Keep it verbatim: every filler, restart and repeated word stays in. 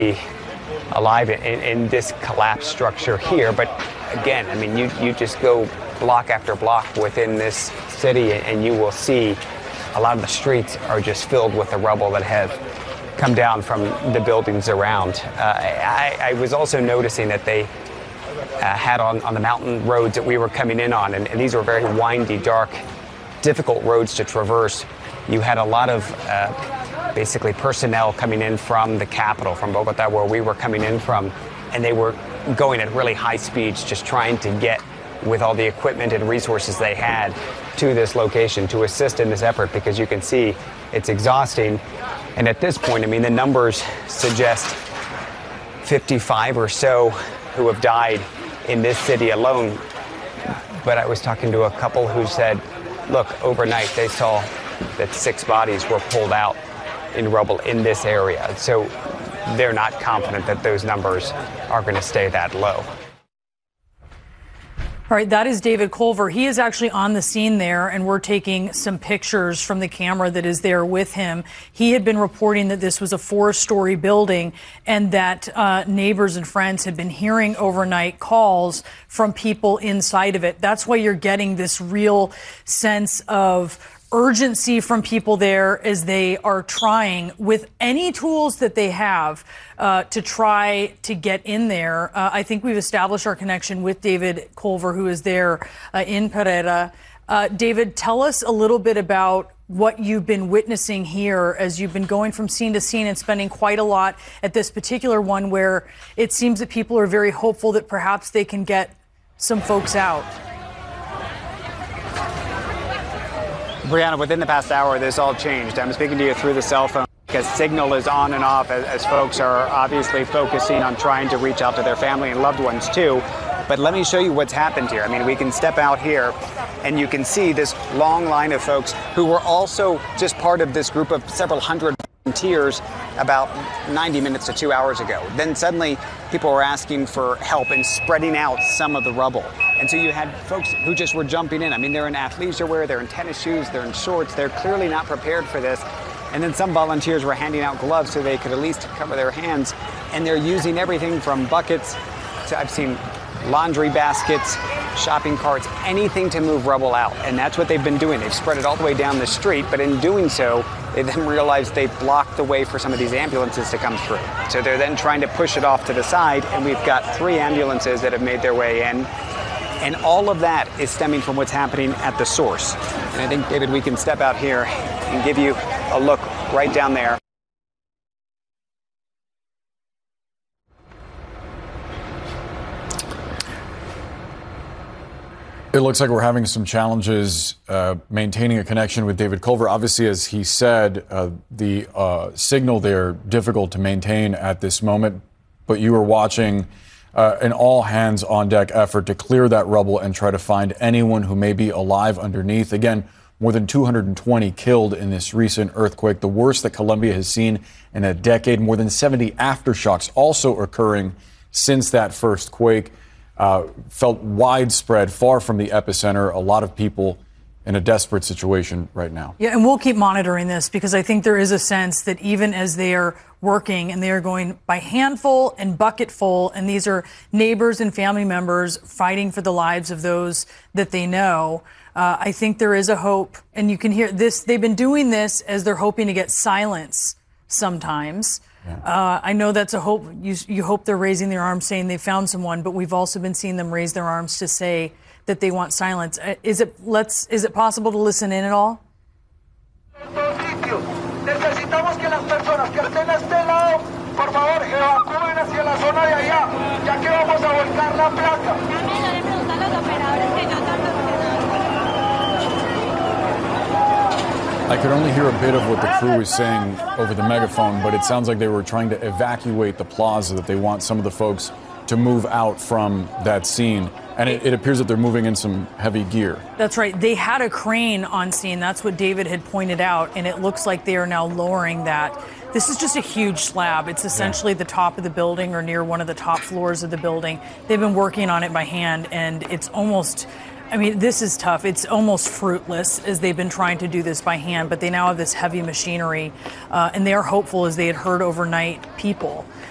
alive in, in this collapsed structure here. But again, I mean, you, you just go block after block within this city and you will see a lot of the streets are just filled with the rubble that have come down from the buildings around. Uh, I, I was also noticing that they uh, had on, on the mountain roads that we were coming in on, and, and these were very windy, dark, difficult roads to traverse. You had a lot of uh, basically personnel coming in from the capital, from Bogota, where we were coming in from, and they were going at really high speeds, just trying to get with all the equipment and resources they had to this location to assist in this effort, because you can see it's exhausting. And at this point, I mean, the numbers suggest fifty-five or so who have died in this city alone. But I was talking to a couple who said, look, overnight they saw that six bodies were pulled out in rubble in this area. So they're not confident that those numbers are going to stay that low. All right, that is David Culver. He is actually on the scene there, and we're taking some pictures from the camera that is there with him. He had been reporting that this was a four-story building and that uh, neighbors and friends had been hearing overnight calls from people inside of it. That's why you're getting this real sense of urgency from people there as they are trying with any tools that they have uh, to try to get in there. Uh, I think we've established our connection with David Culver, who is there uh, in Pereira. Uh, David, tell us a little bit about what you've been witnessing here as you've been going from scene to scene and spending quite a lot at this particular one, where it seems that people are very hopeful that perhaps they can get some folks out. Brianna, within the past hour, this all changed. I'm speaking to you through the cell phone because signal is on and off as, as folks are obviously focusing on trying to reach out to their family and loved ones too. But let me show you what's happened here. I mean, we can step out here and you can see this long line of folks who were also just part of this group of several hundred volunteers about ninety minutes to two hours ago. Then suddenly people were asking for help and spreading out some of the rubble. And so you had folks who just were jumping in. I mean, they're in athleisure wear, they're in tennis shoes, they're in shorts. They're clearly not prepared for this. And then some volunteers were handing out gloves so they could at least cover their hands. And they're using everything from buckets to, I've seen laundry baskets, shopping carts, anything to move rubble out. And that's what they've been doing. They've spread it all the way down the street, but in doing so, they then realized they blocked the way for some of these ambulances to come through. So they're then trying to push it off to the side, and we've got three ambulances that have made their way in. And all of that is stemming from what's happening at the source. And I think, David, we can step out here and give you a look right down there. It looks like we're having some challenges uh, maintaining a connection with David Culver. Obviously, as he said, uh, the uh, signal there difficult to maintain at this moment. But you were watching uh, an all-hands-on-deck effort to clear that rubble and try to find anyone who may be alive underneath. Again, more than two hundred twenty killed in this recent earthquake, the worst that Colombia has seen in a decade. More than seventy aftershocks also occurring since that first quake. Uh, felt widespread, far from the epicenter. A lot of people in a desperate situation right now. Yeah, and we'll keep monitoring this because I think there is a sense that even as they are working and they are going by handful and bucketful, and these are neighbors and family members fighting for the lives of those that they know, uh, I think there is a hope. And you can hear this. They've been doing this as they're hoping to get silence sometimes. Yeah. Uh, I know that's a hope. You, you hope they're raising their arms saying they found someone, but we've also been seeing them raise their arms to say that they want silence. Is it, let's, is it possible to listen in at all? Necesitamos que las personas que estén a este lado, por favor, evacúen hacia la zona de allá, ya que vamos a volcar la placa. También le preguntan a los operadores que no están I could only hear a bit of what the crew was saying over the megaphone, but it sounds like they were trying to evacuate the plaza, that they want some of the folks to move out from that scene. And it, it appears that they're moving in some heavy gear. That's right. They had a crane on scene. That's what David had pointed out. And it looks like they are now lowering that. This is just a huge slab. It's essentially yeah. the top of the building or near one of the top floors of the building. They've been working on it by hand, and it's almost... I mean, this is tough. It's almost fruitless as they've been trying to do this by hand, but they now have this heavy machinery, uh, and they are hopeful as they had heard overnight people.